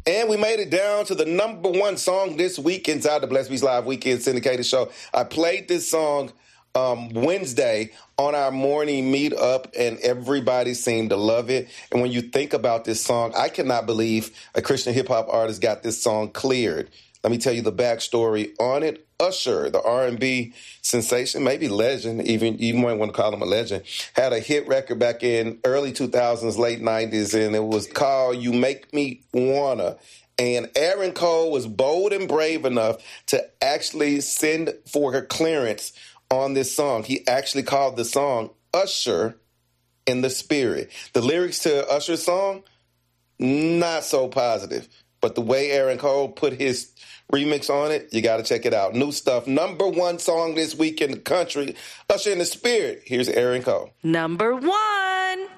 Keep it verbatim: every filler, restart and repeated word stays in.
And we made it down to the number one song this week inside the Blessed Beats Live Weekend Syndicated Show. I played this song um, Wednesday on our morning meetup, and everybody seemed to love it. And when you think about this song, I cannot believe a Christian hip-hop artist got this song cleared. Let me tell you the backstory on it. Usher, the R and B sensation, maybe legend, even you might want to call him a legend, had a hit record back in early two thousands, late nineties, and it was called You Make Me Wanna. And Aaron Cole was bold and brave enough to actually send for her clearance on this song. He actually called the song Usher in the Spirit. The lyrics to Usher's song, not so positive. But the way Aaron Cole put his remix on it, you got to check it out. New stuff. Number one song this week in the country, Usher in the Spirit. Here's Aaron Cole. Number one.